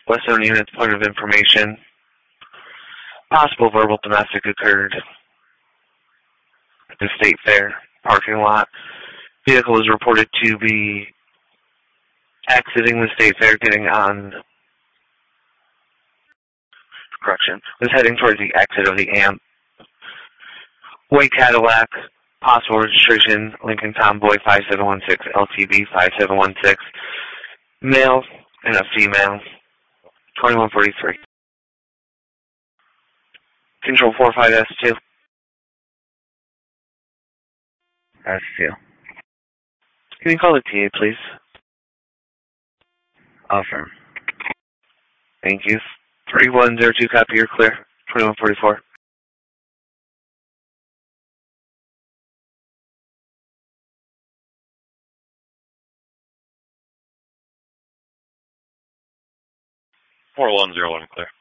Western Unit's point of information. Possible verbal domestic occurred at the State Fair parking lot. Vehicle is reported to be exiting the State Fair, getting on, correction, was heading towards the exit of the AMP. White Cadillac, possible registration, Lincoln Tomboy 5716, LTV 5716, male and a female, 2143. Control 45S2. S2. Can you call the TA, please? Affirm. Thank you. 3102, copy, you're clear. 2144. Four 101, clear.